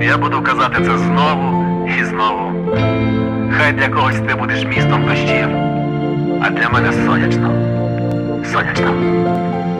Я буду казати це знову і знову. Хай для когось ти будеш містом дощів, а для мене сонячно. Сонячно.